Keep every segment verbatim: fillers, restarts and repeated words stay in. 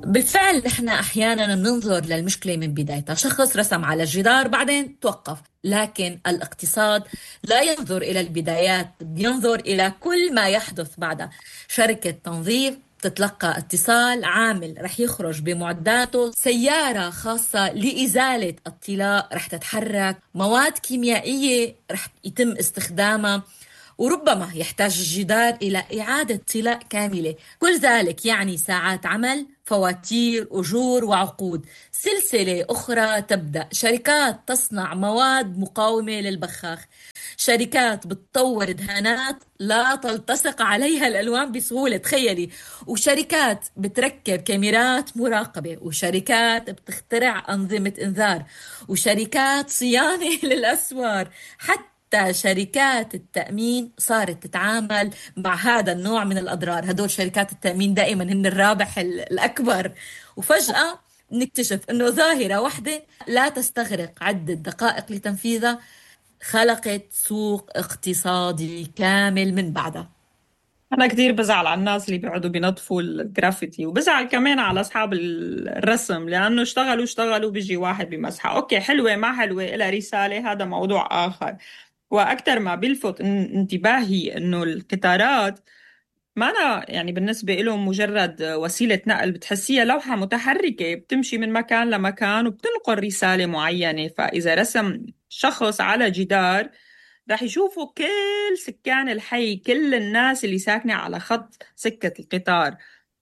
بالفعل نحن أحيانا بننظر للمشكلة من بدايتها، شخص رسم على الجدار بعدين توقف، لكن الاقتصاد لا ينظر إلى البدايات، ينظر إلى كل ما يحدث بعدها. شركة تنظيف تتلقى اتصال عامل رح يخرج بمعداته، سيارة خاصة لإزالة الطلاء رح تتحرك، مواد كيميائية رح يتم استخدامها، وربما يحتاج الجدار إلى إعادة طلاء كاملة. كل ذلك يعني ساعات عمل، فواتير، أجور، وعقود. سلسلة أخرى تبدأ، شركات تصنع مواد مقاومة للبخاخ، شركات بتطور دهانات لا تلتصق عليها الألوان بسهولة، تخيلي، وشركات بتركب كاميرات مراقبة، وشركات بتخترع أنظمة إنذار، وشركات صيانة للأسوار. حتى شركات التأمين صارت تتعامل مع هذا النوع من الأضرار. هدول شركات التأمين دائما هن الرابح ال- الأكبر. وفجأة نكتشف أنه ظاهرة واحدة لا تستغرق عدة دقائق لتنفيذها خلقت سوق اقتصادي كامل من بعدها. أنا كتير بزعل على الناس اللي بيقعدوا بينظفوا الجرافيتي، وبزعل كمان على أصحاب الرسم، لأنه اشتغلوا اشتغلوا بيجي واحد بمسحة. أوكي، حلوة ما حلوة إلها رسالة، هذا موضوع آخر. وأكثر ما بيلفت ان- انتباهي إنه القطارات ما أنا يعني بالنسبة لهم مجرد وسيلة نقل، بتحسيها لوحة متحركة بتمشي من مكان لمكان وبتنقل رسالة معينة. فإذا رسم شخص على جدار رح يشوفوا كل سكان الحي، كل الناس اللي ساكنة على خط سكة القطار.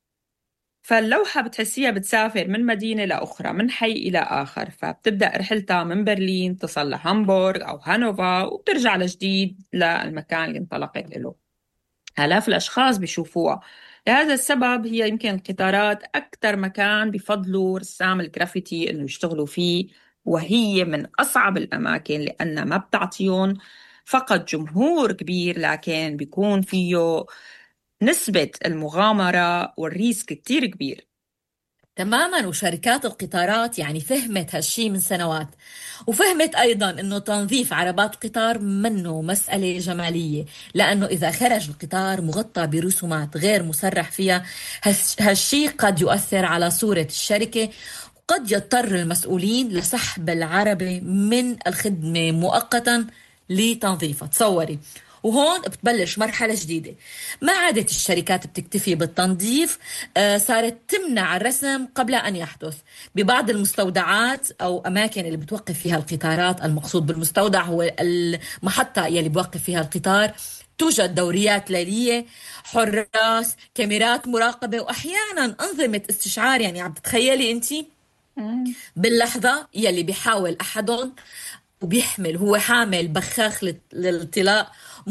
فاللوحة بتحسيها بتسافر من مدينة لأخرى، من حي إلى آخر، فبتبدأ رحلتها من برلين تصل لهامبورغ أو هانوفا وبترجع لجديد للمكان اللي انطلقت له. آلاف الأشخاص بيشوفوها. لهذا السبب هي يمكن القطارات أكثر مكان بفضلوا رسام الجرافيتي إنه يشتغلوا فيه، وهي من أصعب الأماكن لأنها ما بتعطيهم فقط جمهور كبير، لكن بيكون فيه نسبة المغامرة والريسك كتير كبير. تماما، وشركات القطارات يعني فهمت هالشي من سنوات، وفهمت أيضا أنه تنظيف عربات القطار منه مسألة جمالية، لأنه إذا خرج القطار مغطى برسومات غير مسرح فيها، هالش- هالشي قد يؤثر على صورة الشركة، وقد يضطر المسؤولين لسحب العربة من الخدمة مؤقتا لتنظيفها. تصوري، وهون بتبلش مرحلة جديدة. ما عادت الشركات بتكتفي بالتنظيف، آه، صارت تمنع الرسم قبل أن يحدث. ببعض المستودعات أو أماكن اللي بتوقف فيها القطارات، المقصود بالمستودع هو المحطة يلي بوقف فيها القطار، توجد دوريات ليلية، حراس، كاميرات مراقبة، وأحيانا أنظمة استشعار. يعني عم تتخيلي أنتي مم. باللحظة يلي بيحاول أحدهم وبيحمل، هو حامل بخاخ لل- للطلاء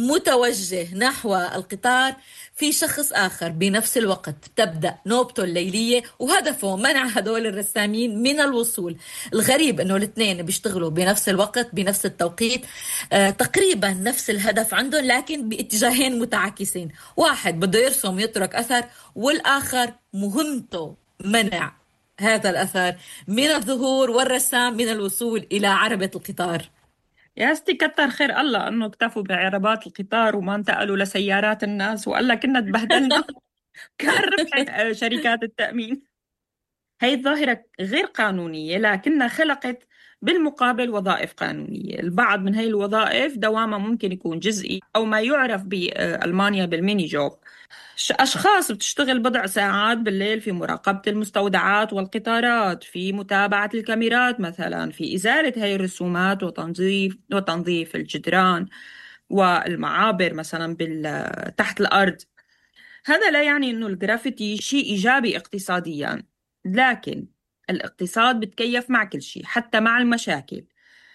متوجه نحو القطار، في شخص آخر بنفس الوقت تبدأ نوبته الليلية، وهدفه منع هدول الرسامين من الوصول. الغريب أنه الاثنين بيشتغلوا بنفس الوقت بنفس التوقيت، آه تقريبا نفس الهدف عندهم، لكن باتجاهين متعاكسين. واحد بده يرسم يترك أثر، والآخر مهمته منع هذا الأثر من الظهور، والرسام من الوصول إلى عربة القطار. يا ستي كتر خير الله انه اكتفوا بعربات القطار وما انتقلوا لسيارات الناس، وقال كنا تبهدلنا. كان ربحت آه، شركات التأمين. هي الظاهرة غير قانونية لكنها خلقت بالمقابل وظائف قانونية. البعض من هي الوظائف دوامها ممكن يكون جزئي أو ما يعرف بألمانيا بالميني جوب. ش- أشخاص بتشتغل بضع ساعات بالليل في مراقبة المستودعات والقطارات، في متابعة الكاميرات مثلا، في إزالة هاي الرسومات وتنظيف وتنظيف الجدران والمعابر مثلا بال... تحت الأرض. هذا لا يعني أنه الجرافيتي شيء إيجابي اقتصاديا، لكن الاقتصاد بتكيف مع كل شيء حتى مع المشاكل.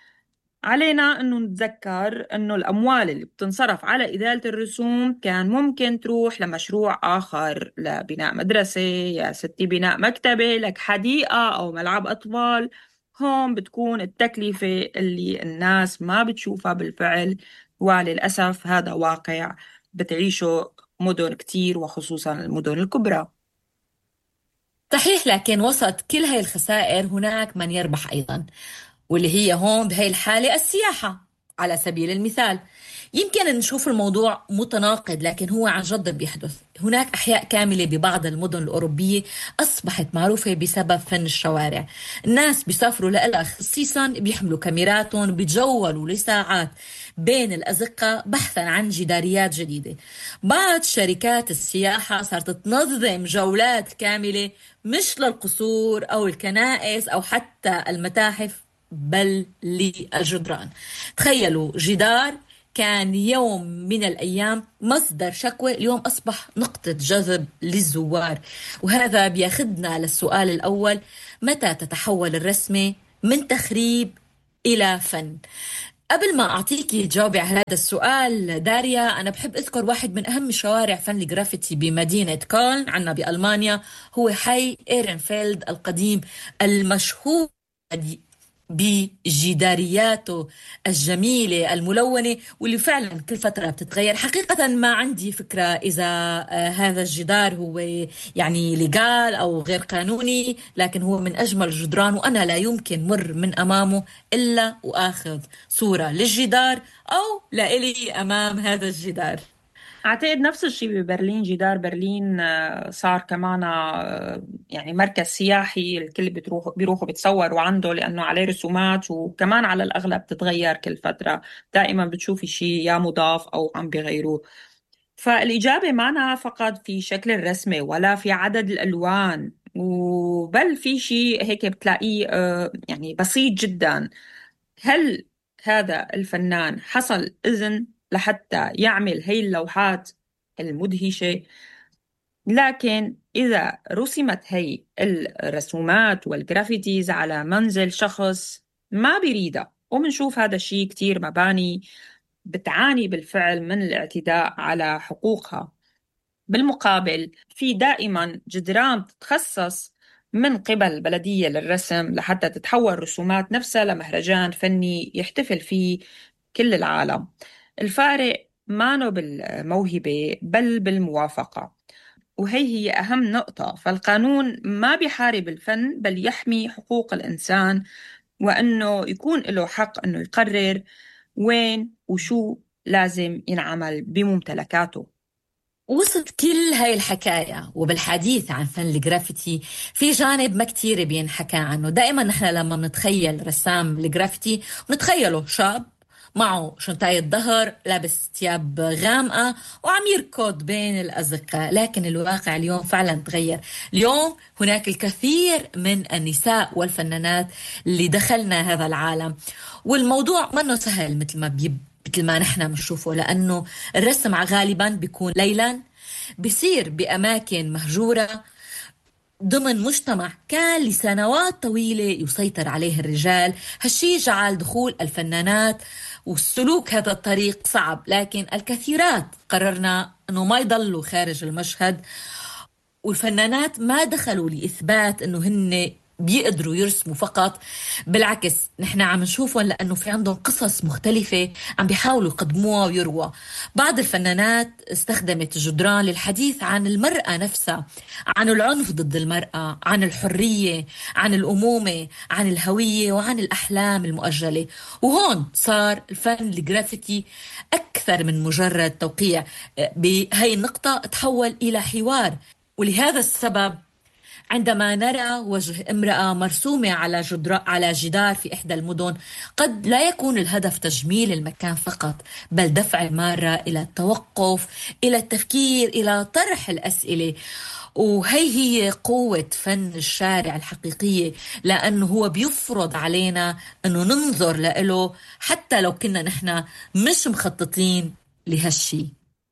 علينا أنه نتذكر أنه الأموال اللي بتنصرف على إزالة الرسوم كان ممكن تروح لمشروع آخر، لبناء مدرسة، يا ستي بناء مكتبة لك، حديقة أو ملعب أطفال. هون بتكون التكلفة اللي الناس ما بتشوفها بالفعل، وللأسف هذا واقع بتعيشه مدن كتير وخصوصا المدن الكبرى. صحيح، لكن وسط كل هاي الخسائر هناك من يربح أيضا، واللي هي هون بهاي الحالة السياحة. على سبيل المثال. يمكن نشوف الموضوع متناقض، لكن هو عن جد بيحدث. هناك أحياء كاملة ببعض المدن الأوروبية أصبحت معروفة بسبب فن الشوارع. الناس بيسافروا لها خصيصا، بيحملوا كاميراتهم، بيتجولوا لساعات بين الأزقة بحثا عن جداريات جديدة. بعض شركات السياحة صارت تنظم جولات كاملة، مش للقصور أو الكنائس أو حتى المتاحف، بل للجدران. تخيلوا، جدار كان يوم من الأيام مصدر شكوى، اليوم أصبح نقطة جذب للزوار. وهذا بياخدنا للسؤال الأول: متى تتحول الرسمة من تخريب إلى فن؟ قبل ما أعطيكي تجاوبي على هذا السؤال داريا، أنا بحب أذكر واحد من أهم شوارع فن الجرافيتي بمدينة كولن عنا بألمانيا، هو حي إيرنفيلد القديم المشهور بجدارياته الجميلة الملونة، واللي فعلا كل فترة بتتغير. حقيقة ما عندي فكرة إذا آه، هذا الجدار هو يعني ليغال أو غير قانوني، لكن هو من أجمل الجدران، وأنا لا يمكن مر من أمامه إلا وآخذ صورة للجدار أو لإلي أمام هذا الجدار. أعتقد نفس الشيء ببرلين. جدار برلين آه، صار كمان آه، يعني مركز سياحي، الكل بتروح بيروحوا بيتصوروا عنده لأنه عليه رسومات، وكمان على الأغلب بتتغير كل فترة. دائما بتشوفي شيء يا مضاف أو عم بيغيروه. فالإجابة معنا فقط في شكل الرسمة ولا في عدد الألوان، وبل في شيء هيك بتلاقيه آه، يعني بسيط جدا. هل هذا الفنان حصل إذن لحتى يعمل هي اللوحات المدهشة؟ لكن إذا رسمت هي الرسومات والجرافيتيز على منزل شخص ما بيريدها، ومنشوف هذا الشيء كتير مباني بتعاني بالفعل من الاعتداء على حقوقها. بالمقابل في دائما جدران تتخصص من قبل البلدية للرسم لحتى تتحول رسومات نفسها لمهرجان فني يحتفل فيه كل العالم. الفارق ما بالموهبة بل بالموافقة، وهي هي أهم نقطة. فالقانون ما بيحارب الفن بل يحمي حقوق الإنسان، وأنه يكون له حق أنه يقرر وين وشو لازم ينعمل بممتلكاته. وسط كل هاي الحكاية وبالحديث عن فن الجرافيتي، في جانب ما كتير بينحكى عنه. دائما نحن لما بنتخيل رسام الجرافيتي بنتخيله شاب معه شنطاية ظهر، لابس ثياب غامقة وعم يركض بين الأزقة. لكن الواقع اليوم فعلا تغير. اليوم هناك الكثير من النساء والفنانات اللي دخلنا هذا العالم، والموضوع منه سهل مثل ما بيب مثل ما نحن بنشوفه، لأنه الرسم غالبا بيكون ليلا، بيصير بأماكن مهجورة ضمن مجتمع كان لسنوات طويلة يسيطر عليه الرجال. هالشي جعل دخول الفنانات والسلوك هذا الطريق صعب، لكن الكثيرات قررنا أنه ما يضلوا خارج المشهد، والفنانات ما دخلوا لإثبات أنه هن بيقدروا يرسموا فقط. بالعكس، نحن عم نشوفهم لأنه في عندهم قصص مختلفة عم بيحاولوا يقدموها ويروى. بعض الفنانات استخدمت الجدران للحديث عن المرأة نفسها، عن العنف ضد المرأة، عن الحرية، عن الأمومة، عن الهوية، وعن الأحلام المؤجلة. وهون صار الفن الجرافيتي أكثر من مجرد توقيع. بهاي النقطة تحول إلى حوار. ولهذا السبب عندما نرى وجه امرأة مرسومة على جدار على جدار في إحدى المدن، قد لا يكون الهدف تجميل المكان فقط، بل دفع المارة إلى التوقف، إلى التفكير، إلى طرح الأسئلة. وهي هي قوة فن الشارع الحقيقية، لأنه هو بيفرض علينا أنه ننظر له حتى لو كنا نحن مش مخططين لهالشي.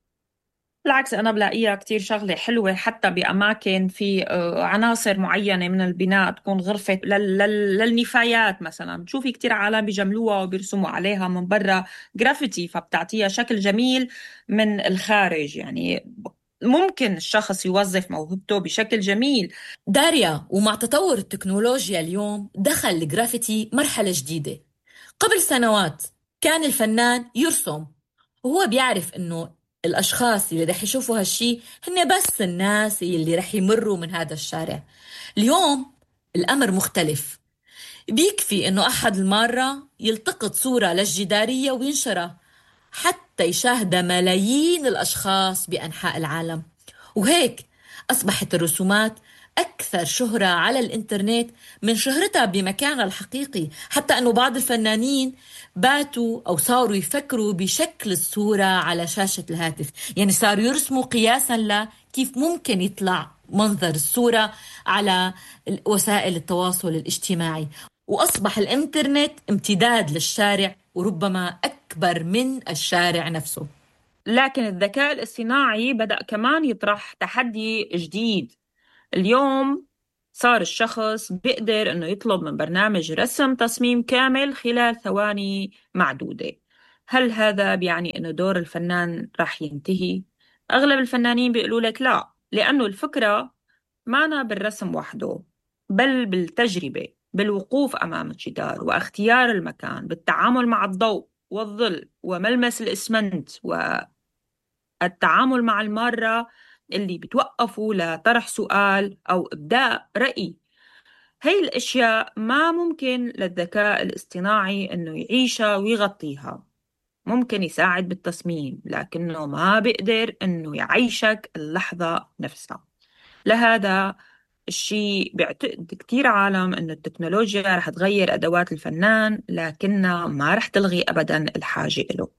بالعكس، أنا بلاقيها كتير شغلة حلوة، حتى بأماكن في آه، عناصر معينة من البناء تكون غرفة لل... لل... للنفايات مثلا. بتشوفي كتير عالم بيجملوها وبيرسموا عليها من برا جرافيتي، فبتعطيها شكل جميل من الخارج. يعني ممكن الشخص يوظف موهبته بشكل جميل. داريا، ومع تطور التكنولوجيا اليوم دخل الجرافيتي مرحلة جديدة. قبل سنوات كان الفنان يرسم وهو بيعرف انه الاشخاص اللي رح يشوفوا هالشي هن بس الناس اللي رح يمروا من هذا الشارع. اليوم الامر مختلف. بيكفي انه احد المارة يلتقط صورة للجدارية وينشرها حتى يشاهد ملايين الأشخاص بأنحاء العالم. وهيك أصبحت الرسومات أكثر شهرة على الإنترنت من شهرتها بمكانها الحقيقي، حتى أنه بعض الفنانين باتوا أو صاروا يفكروا بشكل الصورة على شاشة الهاتف، يعني صاروا يرسموا قياسا لكيف ممكن يطلع منظر الصورة على وسائل التواصل الاجتماعي. وأصبح الإنترنت امتداد للشارع، وربما أكبر من الشارع نفسه. لكن الذكاء الاصطناعي بدأ كمان يطرح تحدي جديد. اليوم صار الشخص بيقدر إنه يطلب من برنامج رسم تصميم كامل خلال ثواني معدودة. هل هذا بيعني إنه دور الفنان رح ينتهي؟ أغلب الفنانين بيقولوا لك لا، لأنه الفكرة مانا بالرسم وحده، بل بالتجربة، بالوقوف أمام الجدار واختيار المكان، بالتعامل مع الضوء والظل وملمس الإسمنت والتعامل مع المارة اللي بتوقفوا لطرح سؤال أو إبداء رأي. هاي الأشياء ما ممكن للذكاء الاصطناعي إنه يعيشها ويغطيها. ممكن يساعد بالتصميم، لكنه ما بيقدر إنه يعيشك اللحظة نفسها. لهذا الشيء بيعتقد كتير عالم إنه التكنولوجيا رح تغير أدوات الفنان، لكنها ما رح تلغي أبدا الحاجة له.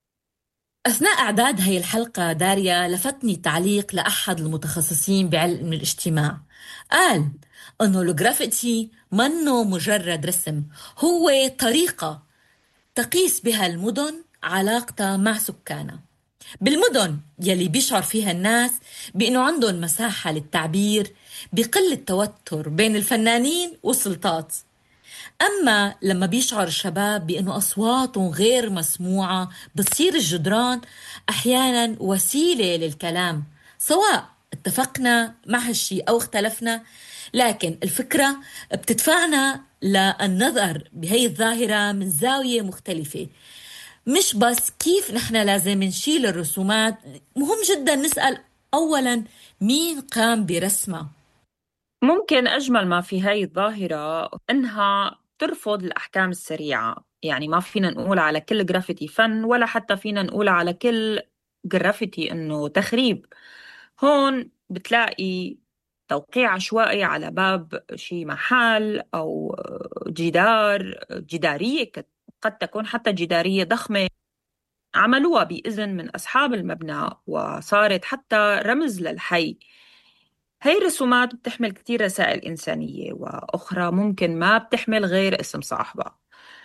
أثناء إعداد هاي الحلقة داريا لفتني تعليق لأحد المتخصصين بعلم الاجتماع. قال أنه الجرافيتي منه مجرد رسم، هو طريقة تقيس بها المدن علاقتها مع سكانها. بالمدن يلي بيشعر فيها الناس بأنه عندهم مساحة للتعبير، بقل التوتر بين الفنانين والسلطات. أما لما بيشعر الشباب بأنه أصواتهم غير مسموعة، بتصير الجدران أحيانا وسيلة للكلام، سواء اتفقنا مع هالشي أو اختلفنا. لكن الفكرة بتدفعنا للنظر بهي الظاهرة من زاوية مختلفة، مش بس كيف نحن لازم نشيل الرسومات. مهم جدا نسأل أولا مين قام برسمها. ممكن أجمل ما في هاي الظاهرة إنها ترفض الأحكام السريعة. يعني ما فينا نقول على كل جرافيتي فن، ولا حتى فينا نقول على كل جرافيتي إنه تخريب. هون بتلاقي توقيع عشوائي على باب شي محل أو جدار، جدارية قد تكون حتى جدارية ضخمة عملوها بإذن من أصحاب المبنى وصارت حتى رمز للحي. هاي الرسومات بتحمل كتير رسائل إنسانية، وأخرى ممكن ما بتحمل غير اسم صاحبها.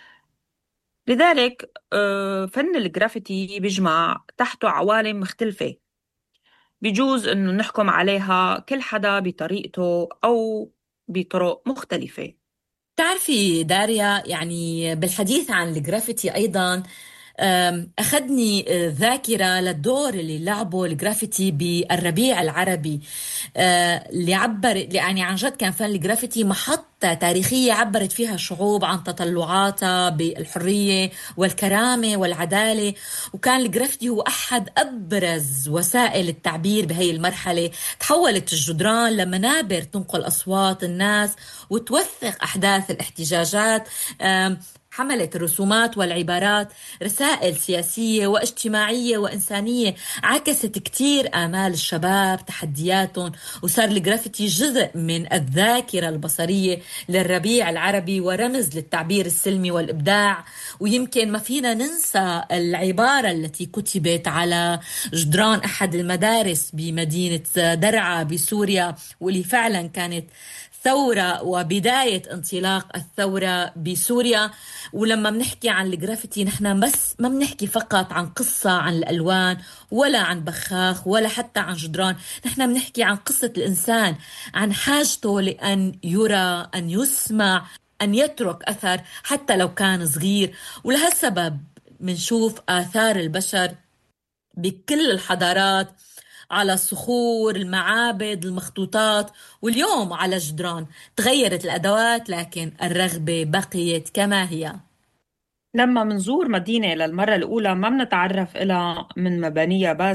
لذلك آه، فن الجرافيتي بيجمع تحته عوالم مختلفة، بيجوز إنه نحكم عليها كل حدا بطريقته أو بطرق مختلفة. تعرفي داريا، يعني بالحديث عن الجرافيتي أيضا أم، أخذني آه، ذاكرة للدور اللي لعبه الجرافيتي بالربيع العربي. آه، اللي عبر يعني عن جد كان فن الجرافيتي محطة تاريخية عبرت فيها الشعوب عن تطلعاتها بالحرية والكرامة والعدالة. وكان الجرافيتي هو أحد أبرز وسائل التعبير بهي المرحلة. تحولت الجدران لمنابر تنقل أصوات الناس وتوثق أحداث الاحتجاجات. آم، حملت الرسومات والعبارات رسائل سياسية واجتماعية وإنسانية، عكست كتير آمال الشباب، تحدياتهم. وصار الجرافيتي جزء من الذاكرة البصرية للربيع العربي ورمز للتعبير السلمي والإبداع. ويمكن ما فينا ننسى العبارة التي كتبت على جدران أحد المدارس بمدينة درعا بسوريا، واللي فعلا كانت ثورة وبداية انطلاق الثورة بسوريا. ولما بنحكي عن الجرافيتي نحن بس ما بنحكي فقط عن قصة عن الألوان ولا عن بخاخ ولا حتى عن جدران، نحن بنحكي عن قصة الإنسان، عن حاجته لأن يرى، أن يسمع، أن يترك أثر حتى لو كان صغير. ولهالسبب منشوف آثار البشر بكل الحضارات، على الصخور، المعابد، المخطوطات، واليوم على الجدران. تغيرت الأدوات لكن الرغبة بقيت كما هي. لما منزور مدينة للمرة الأولى ما منتعرف إلها من مبانيها بس،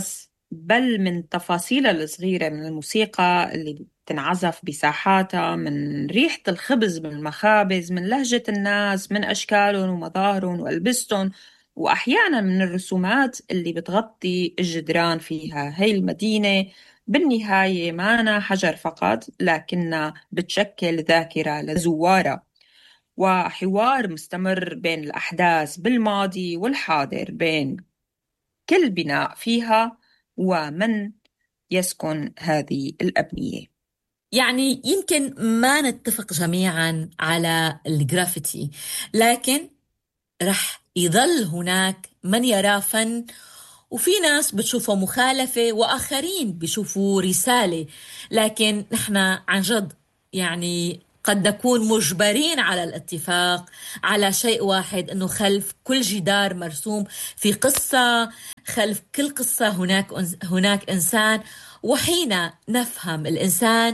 بل من تفاصيلها الصغيرة، من الموسيقى اللي بتنعزف بساحاتها، من ريحة الخبز بالمخابز، من لهجة الناس، من أشكالهم ومظاهرهم وألبستهم، وأحيانا من الرسومات اللي بتغطي الجدران فيها. هي المدينة بالنهاية مانا حجر فقط، لكنها بتشكل ذاكرة لزوارها، وحوار مستمر بين الأحداث بالماضي والحاضر، بين كل بناء فيها ومن يسكن هذه الأبنية. يعني يمكن ما نتفق جميعا على الجرافيتي، لكن رح يظل هناك من يرى فن، وفي ناس بتشوفه مخالفة وآخرين بيشوفوا رسالة. لكن نحن عن جد يعني قد نكون مجبرين على الاتفاق على شيء واحد، أنه خلف كل جدار مرسوم في قصة، خلف كل قصة هناك هناك إنسان. وحين نفهم الإنسان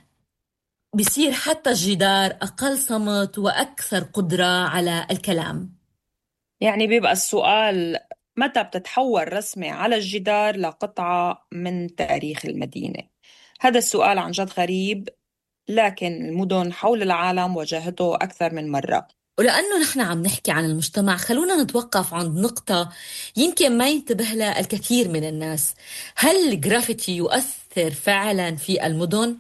بصير حتى الجدار أقل صمت وأكثر قدرة على الكلام. يعني بيبقى السؤال، متى بتتحول رسمة على الجدار لقطعة من تاريخ المدينة؟ هذا السؤال عن جد غريب، لكن المدن حول العالم واجهته أكثر من مرة. ولأنه نحن عم نحكي عن المجتمع، خلونا نتوقف عند نقطة يمكن ما ينتبه لها الكثير من الناس. هل الجرافيتي يؤثر فعلا في المدن؟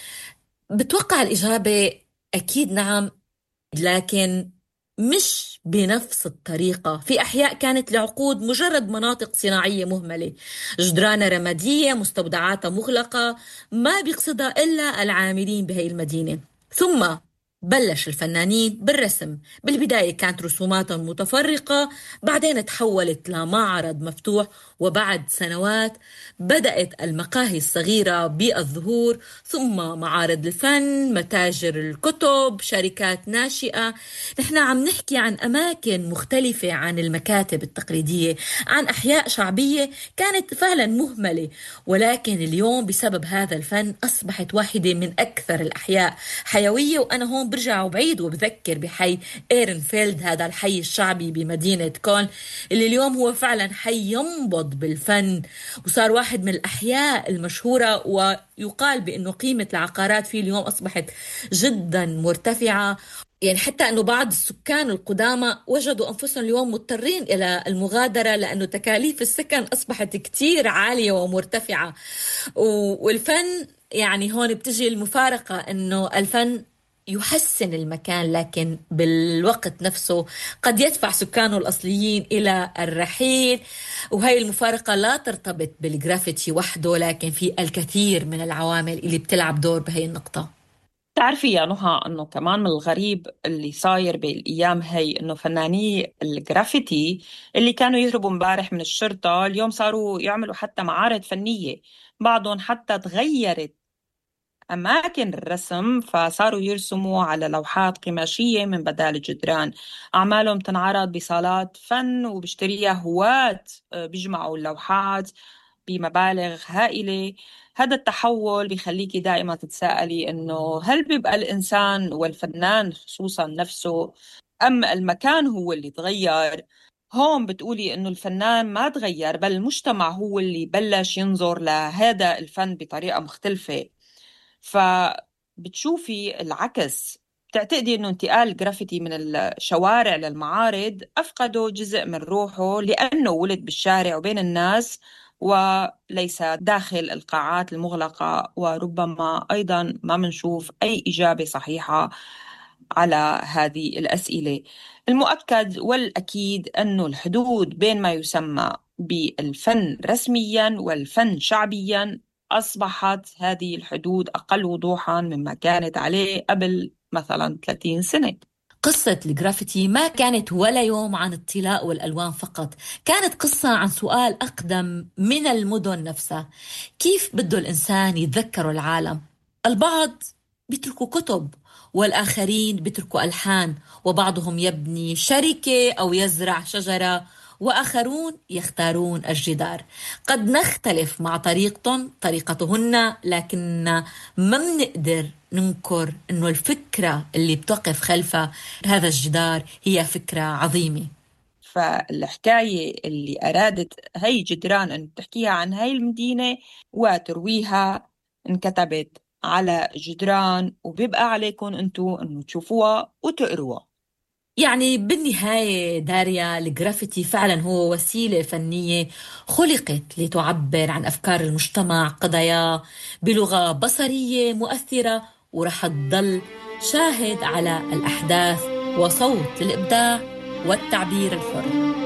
بتوقع الإجابة أكيد نعم، لكن مش بنفس الطريقة. في أحياء كانت لعقود مجرد مناطق صناعية مهملة، جدران رمادية، مستودعات مغلقة، ما بيقصدها إلا العاملين بهي المدينة. ثم بلش الفنانين بالرسم. بالبداية كانت رسوماتهم متفرقة، بعدين تحولت لمعرض مفتوح، وبعد سنوات بدأت المقاهي الصغيرة بالظهور، ثم معارض الفن، متاجر الكتب، شركات ناشئة. نحن عم نحكي عن أماكن مختلفة عن المكاتب التقليدية، عن أحياء شعبية كانت فعلا مهملة، ولكن اليوم بسبب هذا الفن أصبحت واحدة من أكثر الأحياء حيوية. وأنا هون برجع وبعيد وبذكر بحي إيرنفيلد، هذا الحي الشعبي بمدينة كولن، اللي اليوم هو فعلا حي ينبض بالفن، وصار واحد من الأحياء المشهورة. ويقال بأنه قيمة العقارات فيه اليوم أصبحت جدا مرتفعة. يعني حتى أنه بعض السكان القدامى وجدوا أنفسهم اليوم مضطرين إلى المغادرة، لأنه تكاليف السكن أصبحت كتير عالية ومرتفعة. والفن يعني هون بتجي المفارقة، أنه الفن يحسن المكان، لكن بالوقت نفسه قد يدفع سكانه الأصليين إلى الرحيل. وهي المفارقة لا ترتبط بالجرافيتي وحده، لكن في الكثير من العوامل اللي بتلعب دور بهي النقطة. تعرفي يا نهى انه كمان من الغريب اللي صاير بالايام هي، انه فناني الجرافيتي اللي كانوا يهربوا امبارح من الشرطة اليوم صاروا يعملوا حتى معارض فنية. بعضهم حتى تغيرت أماكن الرسم، فصاروا يرسموا على لوحات قماشية من بدال الجدران. أعمالهم تنعرض بصالات فن وبيشتريها هواة، آه، بيجمعوا اللوحات بمبالغ هائلة. هذا التحول بيخليكي دائما تتساءلي إنه هل بيبقى الإنسان والفنان خصوصا نفسه، أم المكان هو اللي تغير؟ هون بتقولي إنه الفنان ما تغير، بل المجتمع هو اللي بلش ينظر لهذا الفن بطريقة مختلفة. فبتشوفي العكس، بتعتقدي انه انتقال الجرافيتي من الشوارع للمعارض افقدوا جزء من روحه لانه ولد بالشارع وبين الناس وليس داخل القاعات المغلقة. وربما ايضا ما بنشوف اي اجابة صحيحة على هذه الاسئلة. المؤكد والاكيد انه الحدود بين ما يسمى بالفن رسميا والفن شعبيا أصبحت هذه الحدود أقل وضوحا مما كانت عليه قبل مثلا ثلاثين سنة. قصة الجرافيتي ما كانت ولا يوم عن الطلاء والألوان فقط، كانت قصة عن سؤال أقدم من المدن نفسها: كيف بده الإنسان يتذكروا العالم؟ البعض بيتركوا كتب، والآخرين بيتركوا ألحان، وبعضهم يبني شركة أو يزرع شجرة، وآخرون يختارون الجدار. قد نختلف مع طريقتهم طريقتهن، لكن ما بنقدر ننكر إنه الفكرة اللي بتقف خلف هذا الجدار هي فكرة عظيمة. فالحكاية اللي أرادت هي جدران أن تحكيها عن هاي المدينة وترويها انكتبت على جدران، وبيبقى عليكم أنتوا أنه تشوفوها وتقروها. يعني بالنهاية داريا، الجرافيتي فعلا هو وسيلة فنية خلقت لتعبر عن أفكار المجتمع، قضاياه بلغة بصرية مؤثرة، ورح تضل شاهد على الأحداث وصوت الإبداع والتعبير الحر.